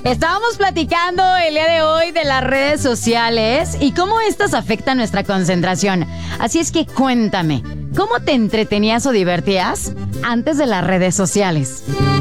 Estábamos platicando el día de hoy de las redes sociales y cómo estas afectan nuestra concentración. Así es que cuéntame, ¿cómo te entretenías o divertías antes de las redes sociales?